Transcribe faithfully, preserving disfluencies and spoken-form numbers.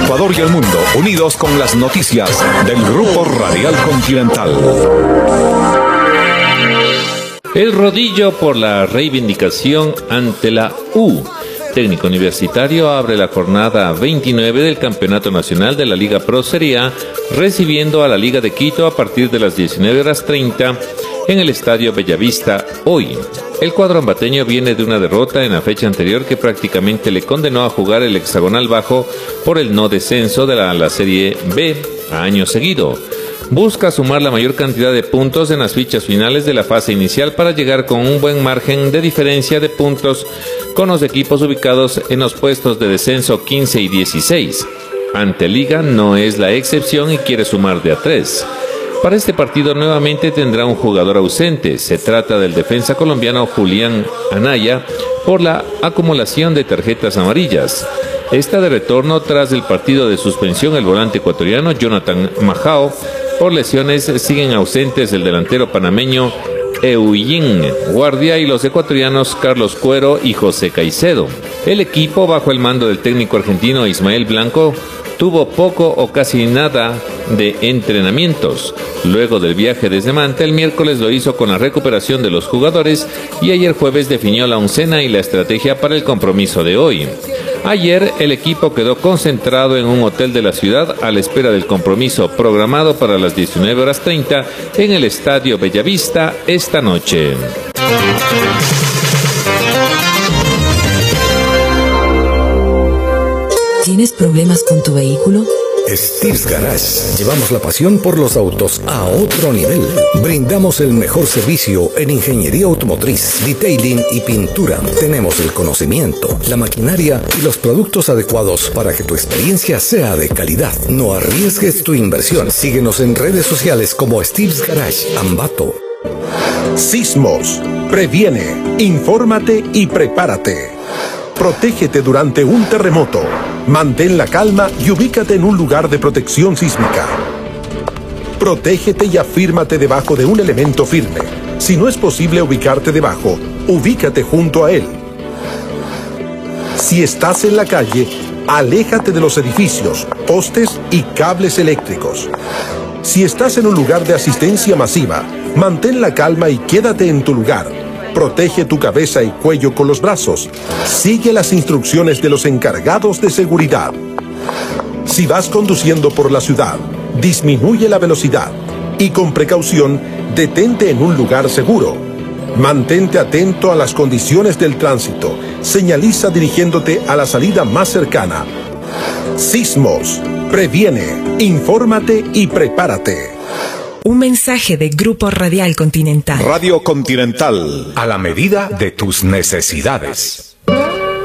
Ecuador y el mundo, unidos con las noticias del Grupo Radial Continental. El rodillo por la reivindicación ante la U. Técnico Universitario abre la jornada veintinueve del Campeonato Nacional de la Liga Pro Serie A, recibiendo a la Liga de Quito a partir de las diecinueve horas treinta en el Estadio Bellavista hoy. El cuadro ambateño viene de una derrota en la fecha anterior que prácticamente le condenó a jugar el hexagonal bajo por el no descenso de la, la Serie B a año seguido. Busca sumar la mayor cantidad de puntos en las fichas finales de la fase inicial para llegar con un buen margen de diferencia de puntos con los equipos ubicados en los puestos de descenso quince y dieciséis. Ante Liga no es la excepción y quiere sumar de a tres. Para este partido nuevamente tendrá un jugador ausente. Se trata del defensa colombiano Julián Anaya por la acumulación de tarjetas amarillas. Está de retorno tras el partido de suspensión el volante ecuatoriano Jonathan Majao. Por lesiones siguen ausentes el delantero panameño Eugene Guardia y los ecuatorianos Carlos Cuero y José Caicedo. El equipo, bajo el mando del técnico argentino Ismael Blanco, tuvo poco o casi nada de entrenamientos. Luego del viaje desde Manta, el miércoles lo hizo con la recuperación de los jugadores y ayer jueves definió la oncena y la estrategia para el compromiso de hoy. Ayer el equipo quedó concentrado en un hotel de la ciudad a la espera del compromiso programado para las diecinueve horas treinta en el Estadio Bellavista esta noche. ¿Tienes problemas con tu vehículo? Steve's Garage. Llevamos la pasión por los autos a otro nivel. Brindamos el mejor servicio en ingeniería automotriz, detailing y pintura. Tenemos el conocimiento, la maquinaria y los productos adecuados para que tu experiencia sea de calidad. No arriesgues tu inversión. Síguenos en redes sociales como Steve's Garage Ambato. Sismos. Previene, infórmate y prepárate. Protégete durante un terremoto. Mantén la calma y ubícate en un lugar de protección sísmica. Protégete y afírmate debajo de un elemento firme. Si no es posible ubicarte debajo, ubícate junto a él. Si estás en la calle, aléjate de los edificios, postes y cables eléctricos. Si estás en un lugar de asistencia masiva, mantén la calma y quédate en tu lugar. Protege tu cabeza y cuello con los brazos. Sigue las instrucciones de los encargados de seguridad. Si vas conduciendo por la ciudad, disminuye la velocidad y con precaución detente en un lugar seguro. Mantente atento a las condiciones del tránsito. Señaliza dirigiéndote a la salida más cercana. Sismos. Previene, infórmate y prepárate. Un mensaje de Grupo Radial Continental. Radio Continental. A la medida de tus necesidades.